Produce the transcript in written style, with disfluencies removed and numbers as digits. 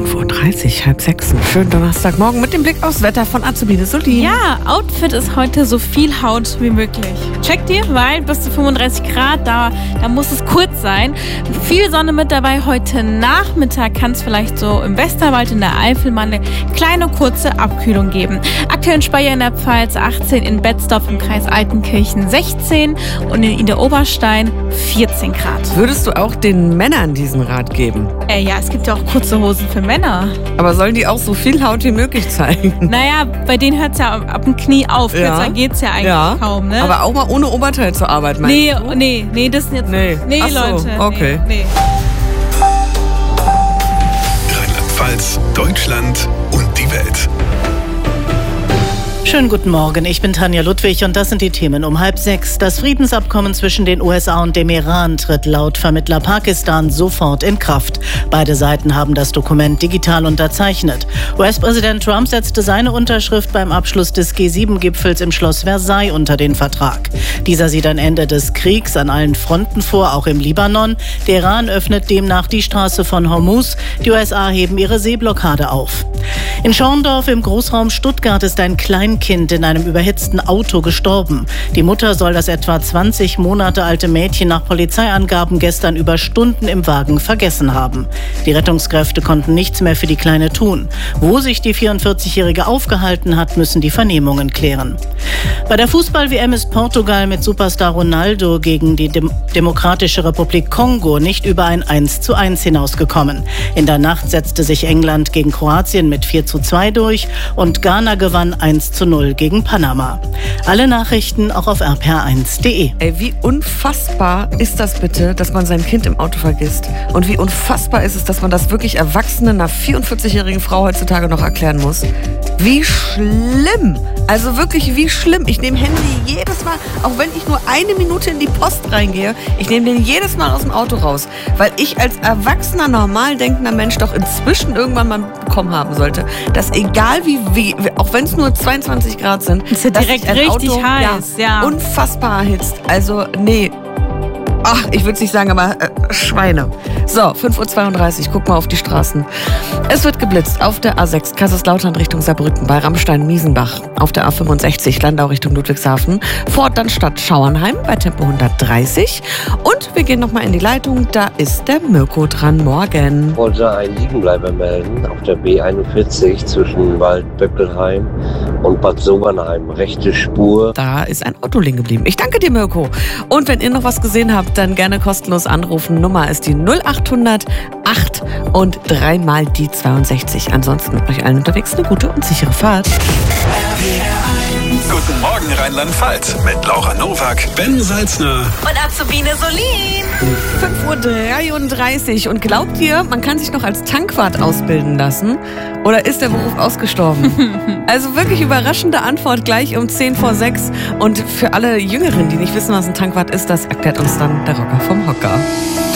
5:30 Uhr, halb 6. Schönen Donnerstagmorgen mit dem Blick aufs Wetter von Azubine Solin. Ja, Outfit ist heute so viel Haut wie möglich. Checkt ihr, weil bis zu 35 Grad, da muss es kurz sein. Viel Sonne mit dabei. Heute Nachmittag kann es vielleicht so im Westerwald in der Eifel mal eine kleine kurze Abkühlung geben. Aktuell in Speyer in der Pfalz 18, in Betzdorf im Kreis Altenkirchen 16 und in Idar-Oberstein 14 Grad. Würdest du auch den Männern diesen Rat geben? Ja, es gibt ja auch kurze Hosen für Männer. Aber sollen die auch so viel Haut wie möglich zeigen? Naja, bei denen hört es ja ab dem Knie auf. Kürzer geht's ja eigentlich kaum, ne? Aber auch mal ohne Oberteil zur Arbeit, meinst du? Nee, das sind jetzt... Nee, Ach so, Leute. okay. Nee. Rheinland-Pfalz, Deutschland und die Welt. Schönen guten Morgen, ich bin Tanja Ludwig und das sind die Themen um 5:30. Das Friedensabkommen zwischen den USA und dem Iran tritt laut Vermittler Pakistan sofort in Kraft. Beide Seiten haben das Dokument digital unterzeichnet. US-Präsident Trump setzte seine Unterschrift beim Abschluss des G7-Gipfels im Schloss Versailles unter den Vertrag. Dieser sieht ein Ende des Kriegs an allen Fronten vor, auch im Libanon. Der Iran öffnet demnach die Straße von Hormuz. Die USA heben ihre Seeblockade auf. In Schorndorf im Großraum Stuttgart ist ein Kleinkind in einem überhitzten Auto gestorben. Die Mutter soll das etwa 20 Monate alte Mädchen nach Polizeiangaben gestern über Stunden im Wagen vergessen haben. Die Rettungskräfte konnten nichts mehr für die Kleine tun. Wo sich die 44-Jährige aufgehalten hat, müssen die Vernehmungen klären. Bei der Fußball-WM ist Portugal mit Superstar Ronaldo gegen die Demokratische Republik Kongo nicht über ein 1:1 hinausgekommen. In der Nacht setzte sich England gegen Kroatien mit 4:2 durch und Ghana gewann 1:0 gegen Panama. Alle Nachrichten auch auf rpr1.de. Ey, wie unfassbar ist das bitte, dass man sein Kind im Auto vergisst? Und wie unfassbar ist es, dass man das wirklich Erwachsenen, einer 44-jährigen Frau heutzutage noch erklären muss? Wie schlimm! Also wirklich wie schlimm. Ich nehme Handy jedes Mal, auch wenn ich nur eine Minute in die Post reingehe, ich nehme den jedes Mal aus dem Auto raus. Weil ich als erwachsener, normal denkender Mensch doch inzwischen irgendwann mal bekommen haben sollte, dass egal wie auch wenn es nur 22 Grad sind, ist ja direkt ein richtig Auto, heiß. Ja. Unfassbar erhitzt. Also nee. Ach, ich würde es nicht sagen, aber Schweine. So, 5:32 Uhr, guck mal auf die Straßen. Es wird geblitzt auf der A6 Kaiserslautern Richtung Saarbrücken, bei Rammstein-Miesenbach, auf der A65 Landau Richtung Ludwigshafen, Fort dann Stadt Schauernheim bei Tempo 130. Und wir gehen nochmal in die Leitung, da ist der Mirko dran. Morgen. Ich wollte einen Liegenbleiber melden auf der B41 zwischen Waldböckelheim und Bad Sobernheim. Rechte Spur. Da ist ein Auto liegen geblieben. Ich danke dir, Mirko. Und wenn ihr noch was gesehen habt, dann gerne kostenlos anrufen. Nummer ist die 0800 8 und 3 mal die 62. Ansonsten euch allen unterwegs eine gute und sichere Fahrt. Guten Morgen Rheinland-Pfalz mit Laura Nowak, Ben Salzner Und Azubine Solin. 5:33 Uhr. Und glaubt ihr, man kann sich noch als Tankwart ausbilden lassen? Oder ist der Beruf ausgestorben? Also wirklich überraschende Antwort gleich um 5:10. Und für alle Jüngeren, die nicht wissen, was ein Tankwart ist, das erklärt uns dann der Rocker vom Hocker.